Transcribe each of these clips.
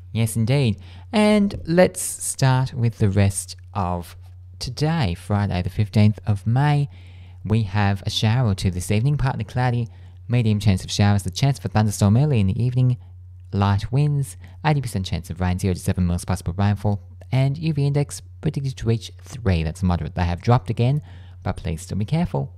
Yes, indeed. And let's start with the rest of today, Friday, the 15th of May. We have a shower or two this evening, partly cloudy, medium chance of showers, the chance for thunderstorm early in the evening, light winds, 80% chance of rain, 0 to 7 mils possible rainfall, and UV index predicted to reach 3. That's moderate. They have dropped again, but please still be careful.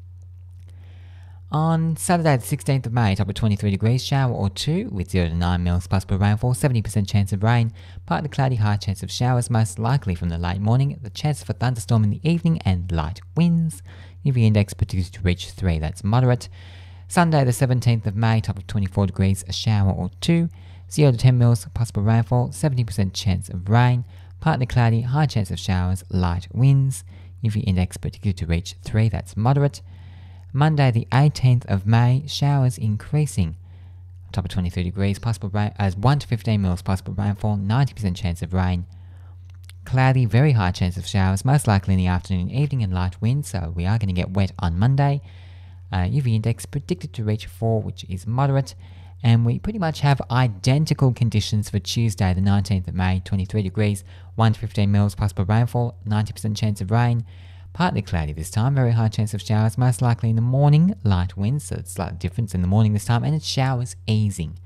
On Saturday, the 16th of May, top of 23 degrees, shower or two with 0 to 9 mils possible rainfall, 70% chance of rain, partly cloudy, high chance of showers, most likely from the late morning, the chance for thunderstorm in the evening, and light winds. UV index predicted to reach 3, that's moderate. Sunday, the 17th of May, top of 24 degrees, a shower or two, 0 to 10 mils possible rainfall, 70% chance of rain, partly cloudy, high chance of showers, light winds. UV index predicted to reach 3, that's moderate. Monday, the 18th of May, showers increasing. Top of 23 degrees, possible rain as 1 to 15 mils possible rainfall, 90% chance of rain. Cloudy, very high chance of showers, most likely in the afternoon and evening, and light winds, so we are going to get wet on Monday. UV index predicted to reach 4, which is moderate. And we pretty much have identical conditions for Tuesday, the 19th of May, 23 degrees, 1 to 15 mils possible rainfall, 90% chance of rain. Partly cloudy this time, very high chance of showers, most likely in the morning, light winds, so it's a slight difference in the morning this time, and it's showers easing.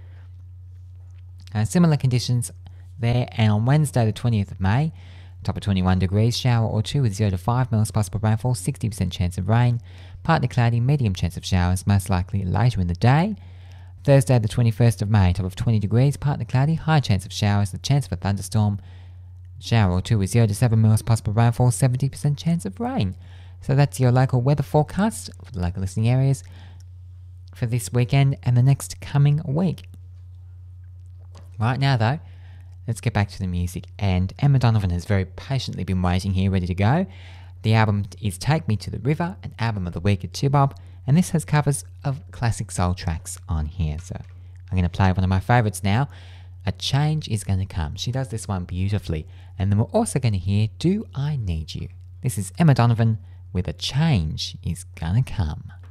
Similar conditions there, and on Wednesday the 20th of May, top of 21 degrees, shower or two with 0 to 5 mils possible rainfall, 60% chance of rain, partly cloudy, medium chance of showers, most likely later in the day. Thursday the 21st of May, top of 20 degrees, partly cloudy, high chance of showers, the chance for thunderstorm, shower or two with 0 to 7 mils possible rainfall, 70% chance of rain. So that's your local weather forecast for the local listening areas for this weekend and the next coming week. Right now though, let's get back to the music, and Emma Donovan has very patiently been waiting here, ready to go. The album is Take Me to the River, an album of the week at Tubob, and this has covers of classic soul tracks on here. So I'm going to play one of my favourites now, A Change Is Gonna Come. She does this one beautifully. And then we're also going to hear Do I Need You. This is Emma Donovan with A Change Is Gonna Come.